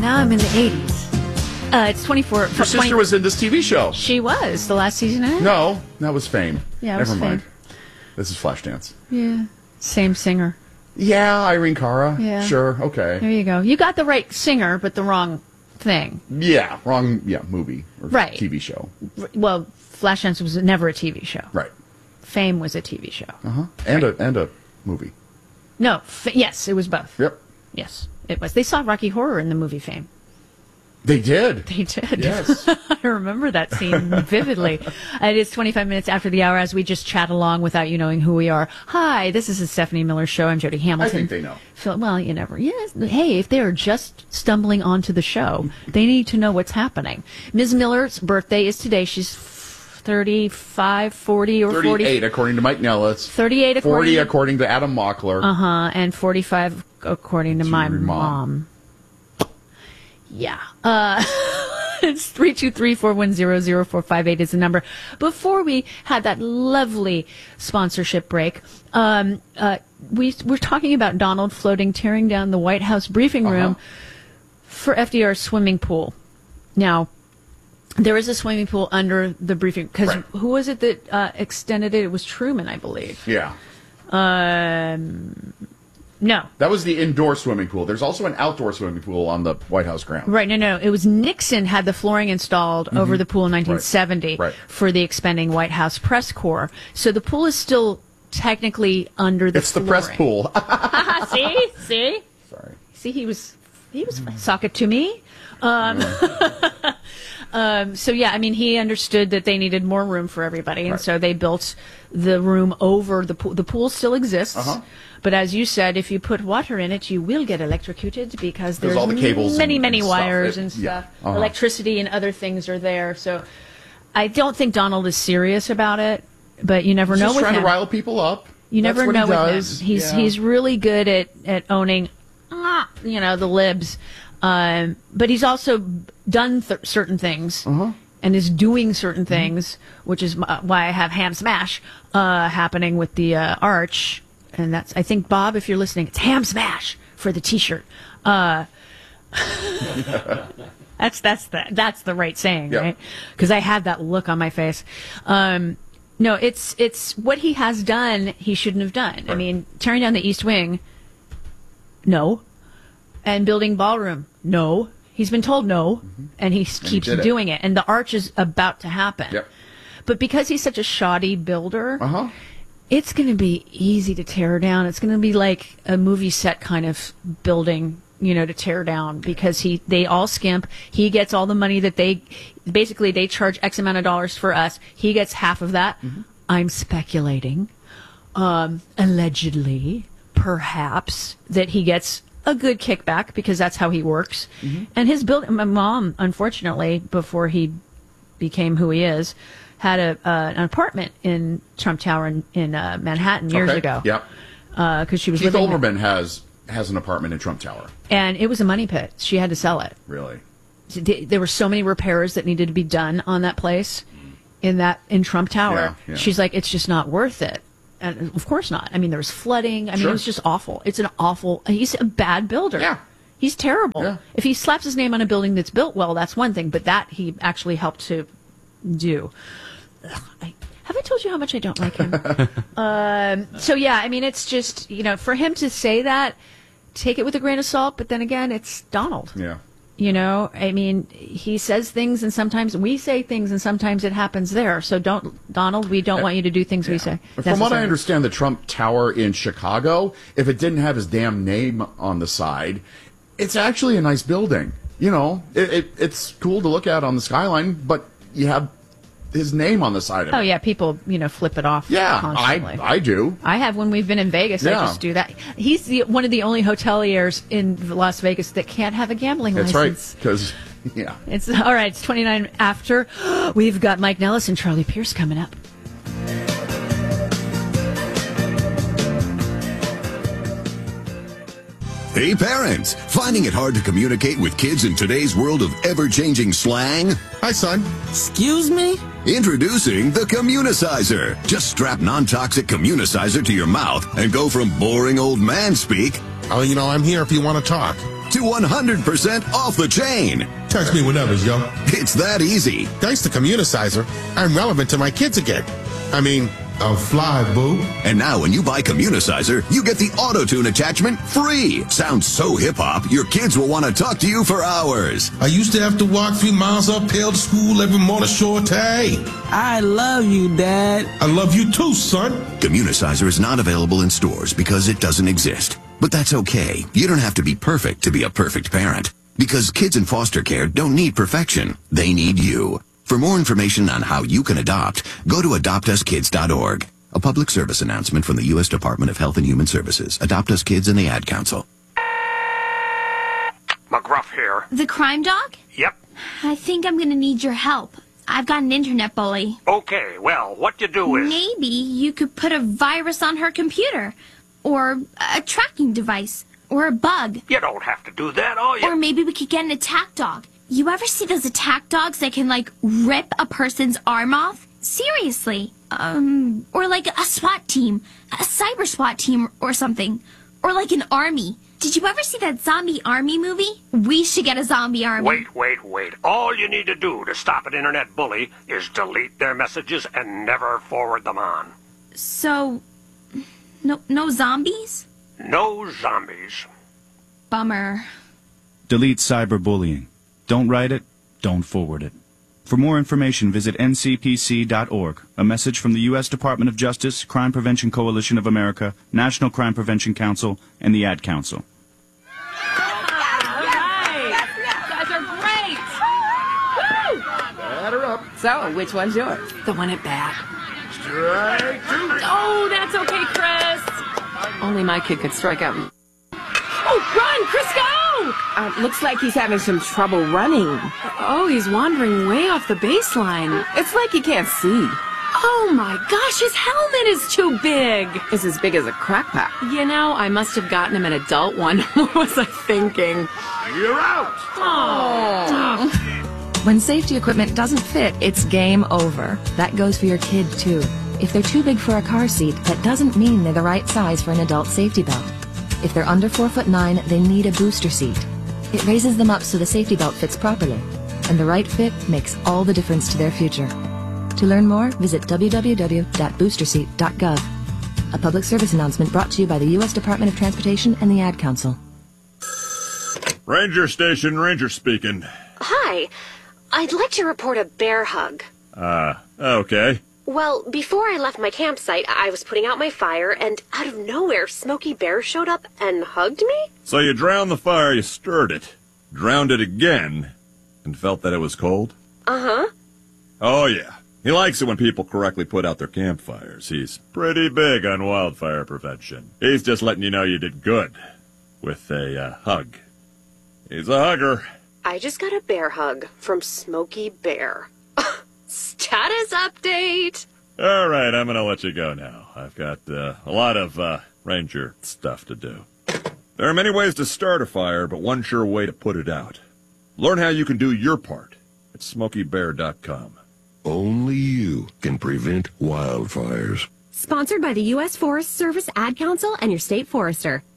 now I'm in the 80s. It's 24. Your sister was in this TV show. She was the last season. No, that was Fame. Yeah, it was Never mind. Fame. This is Flashdance. Yeah, same singer. Yeah, Irene Cara. Yeah. Sure. Okay. There you go. You got the right singer, but the wrong thing. Yeah, wrong. Yeah, movie or Right. TV show. Well, Flashdance was never a TV show. Right. Fame was a TV show. And a movie. No, yes, it was both. Yep. Yes, it was. They saw Rocky Horror in the movie Fame. They did. They did. Yes. I remember that scene vividly. It is 25 minutes after the hour as we just chat along without you knowing who we are. Hi, this is the Stephanie Miller Show. I'm Jody Hamilton. I think they know. Well, you never. Yes. Hey, if they are just stumbling onto the show, they need to know what's happening. Ms. Miller's birthday is today. She's 35, 40, or 38, 40. according to Mike Nellis. 38 according 40, to... according to Adam Mockler. And 45 according to my your mom. Yeah. It's 323-410-0458 is the number. Before we had that lovely sponsorship break, we're talking about Donald floating, tearing down the White House briefing room for FDR's swimming pool. Now, there is a swimming pool under the briefing, because who was it that extended it? It was Truman, I believe. Yeah. No. That was the indoor swimming pool. There's also an outdoor swimming pool on the White House grounds. Right, no. It was Nixon had the flooring installed over the pool in 1970 for the expanding White House press corps. So the pool is still technically under the flooring. The press pool. See? Sorry. See, he was socket to me. So yeah, I mean, he understood that they needed more room for everybody, and so they built the room over the pool. The pool still exists, but as you said, if you put water in it, you will get electrocuted because there's all the cables many and wires stuff. and stuff. Electricity and other things are there. So I don't think Donald is serious about it, but you never know with him. He's trying to rile people up. You never know with him. He's really good at owning, the libs. But he's also done certain things and is doing certain things, which is why I have Ham Smash happening with the Arch. And that's, I think, Bob, if you're listening, it's Ham Smash for the T-shirt. That's the right saying, right? Because I had that look on my face. No, it's what he has done. He shouldn't have done. I mean, tearing down the East Wing. No. And building ballroom. No. He's been told no, and he keeps doing it. And the Arch is about to happen. Yep. But because he's such a shoddy builder, it's going to be easy to tear down. It's going to be like a movie set kind of building, to tear down, because they all skimp. He gets all the money that they charge X amount of dollars for us. He gets half of that. I'm speculating, allegedly, perhaps, that he gets a good kickback because that's how he works. And his my mom, unfortunately, before he became who he is, had an apartment in Trump Tower in Manhattan years ago. Yep. Because she was Keith living Olbermann has an apartment in Trump Tower. And it was a money pit. She had to sell it. Really? There were so many repairs that needed to be done on that place in Trump Tower. Yeah. She's like, it's just not worth it. And of course not. I mean, there was flooding. I mean, it was just awful. He's a bad builder. Yeah. He's terrible. Yeah. If he slaps his name on a building that's built well, that's one thing, but that he actually helped to do. Have I told you how much I don't like him? So yeah, I mean, it's just, for him to say that, take it with a grain of salt, but then again, it's Donald. Yeah. I mean, he says things and sometimes we say things and sometimes it happens there. So Donald, we don't want you to do things we say. From what I understand, the Trump Tower in Chicago, if it didn't have his damn name on the side, it's actually a nice building. It's cool to look at on the skyline, but you have his name on the side of it. Oh, yeah, people, flip it off constantly. I do. I have when we've been in Vegas. I just do that. He's one of the only hoteliers in Las Vegas that can't have a gambling license. That's right, because, It's all right, it's 29 after. We've got Mike Nellis and Charlie Pierce coming up. Hey parents, finding it hard to communicate with kids in today's world of ever-changing slang? Hi, son. Excuse me? Introducing the Communicizer. Just strap non-toxic Communicizer to your mouth and go from boring old man speak Oh, I'm here if you want to talk. to 100% off the chain. Text me whenever, yo. It's that easy. Thanks to Communicizer, I'm relevant to my kids again. I mean, I'm fly, boo. And now when you buy Communicizer, you get the auto-tune attachment free. Sounds so hip-hop, your kids will want to talk to you for hours. I used to have to walk 3 miles uphill to school every morning, shorty. I love you, Dad. I love you too, son. Communicizer is not available in stores because it doesn't exist. But that's okay. You don't have to be perfect to be a perfect parent. Because kids in foster care don't need perfection. They need you. For more information on how you can adopt, go to adoptuskids.org. A public service announcement from the U.S. Department of Health and Human Services, Adopt Us Kids, and the Ad Council. McGruff here. The crime dog? Yep. I think I'm gonna need your help. I've got an internet bully. Okay, well, what you do is... Maybe you could put a virus on her computer. Or a tracking device. Or a bug. You don't have to do that, Or maybe we could get an attack dog. You ever see those attack dogs that can, like, rip a person's arm off? Seriously. Or like a SWAT team. A cyber SWAT team or something. Or like an army. Did you ever see that zombie army movie? We should get a zombie army. Wait. All you need to do to stop an internet bully is delete their messages and never forward them on. So, no zombies? No zombies. Bummer. Delete cyberbullying. Don't write it, don't forward it. For more information, visit ncpc.org. A message from the U.S. Department of Justice, Crime Prevention Coalition of America, National Crime Prevention Council, and the Ad Council. So, which one's yours? The one at bat. Strike two. Oh, that's okay, Chris. Only my kid could strike out. Oh, run, Chris, go! Looks like he's having some trouble running. Oh, he's wandering way off the baseline. It's like he can't see. Oh my gosh, his helmet is too big. It's as big as a crack pack. You know, I must have gotten him an adult one. What was I thinking? You're out! Oh. When safety equipment doesn't fit, it's game over. That goes for your kid, too. If they're too big for a car seat, that doesn't mean they're the right size for an adult safety belt. If they're under 4'9", they need a booster seat. It raises them up so the safety belt fits properly. And the right fit makes all the difference to their future. To learn more, visit www.boosterseat.gov. A public service announcement brought to you by the U.S. Department of Transportation and the Ad Council. Ranger Station, Ranger speaking. Hi. I'd like to report a bear hug. Okay. Well, before I left my campsite, I was putting out my fire, and out of nowhere, Smokey Bear showed up and hugged me? So you drowned the fire, you stirred it, drowned it again, and felt that it was cold? Uh-huh. Oh, yeah. He likes it when people correctly put out their campfires. He's pretty big on wildfire prevention. He's just letting you know you did good with a hug. He's a hugger. I just got a bear hug from Smokey Bear. Status update! All right, I'm going to let you go now. I've got a lot of ranger stuff to do. There are many ways to start a fire, but one sure way to put it out. Learn how you can do your part at SmokeyBear.com. Only you can prevent wildfires. Sponsored by the U.S. Forest Service Ad Council and your state forester.